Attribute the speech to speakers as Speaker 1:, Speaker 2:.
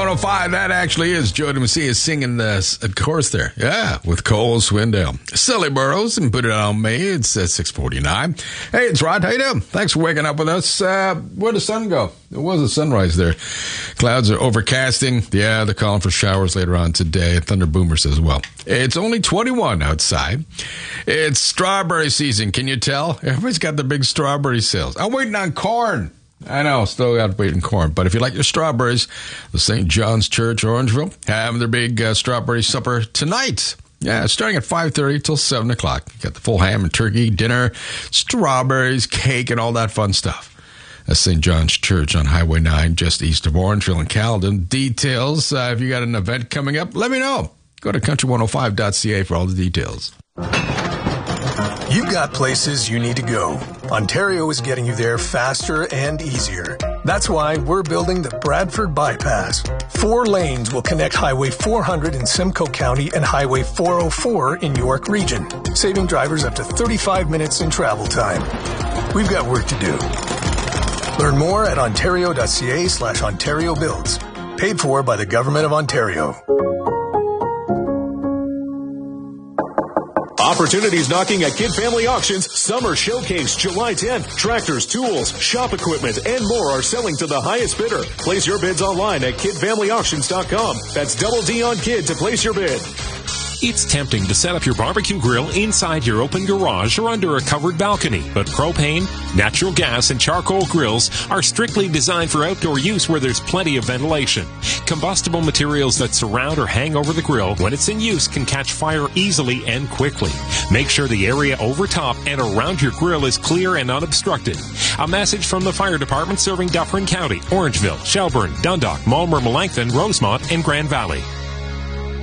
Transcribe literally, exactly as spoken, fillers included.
Speaker 1: oh five, that actually is Joe DeMacia singing the uh, chorus there. Yeah, with Cole Swindell. Silly Burrows and Put It On Me. It's at six forty-nine. Hey, it's Rod. How you doing? Thanks for waking up with us. Uh, where'd the sun go? There was a sunrise there. Clouds are overcasting. Yeah, they're calling for showers later on today. Thunder boomers as well. It's only twenty-one outside. It's strawberry season. Can you tell? Everybody's got the big strawberry sales. I'm waiting on corn. I know, still got waiting corn. But if you like your strawberries, the Saint John's Church, Orangeville, having their big uh, strawberry supper tonight. Yeah, starting at five thirty till seven o'clock. You got the full ham and turkey, dinner, strawberries, cake, and all that fun stuff. That's Saint John's Church on Highway nine, just east of Orangeville and Caledon. Details, uh, if you got an event coming up, let me know. Go to country one oh five dot c a for all the details.
Speaker 2: You've got places you need to go. Ontario is getting you there faster and easier. That's why we're building the Bradford Bypass. Four lanes will connect Highway four hundred in Simcoe County and Highway four oh four in York Region, saving drivers up to thirty-five minutes in travel time. We've got work to do. Learn more at ontario.ca slash Ontario Builds. Paid for by the Government of Ontario.
Speaker 3: Opportunities knocking at Kid Family Auctions. Summer Showcase July tenth. Tractors, tools, shop equipment, and more are selling to the highest bidder. Place your bids online at kid family auctions dot com. That's double D on Kid to place your bid.
Speaker 4: It's tempting to set up your barbecue grill inside your open garage or under a covered balcony, but propane, natural gas, and charcoal grills are strictly designed for outdoor use where there's plenty of ventilation. Combustible materials that surround or hang over the grill when it's in use can catch fire easily and quickly. Make sure the area over top and around your grill is clear and unobstructed. A message from the fire department serving Dufferin County, Orangeville, Shelburne, Dundalk, Mulmer, Melanchthon, Rosemont, and Grand Valley.